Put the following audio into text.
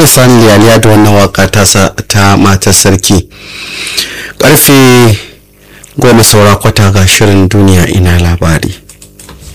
da sani liyaliya da wannan waka ta matar sarki. Karfe 10 saura kwata ga shirin duniya ina labari.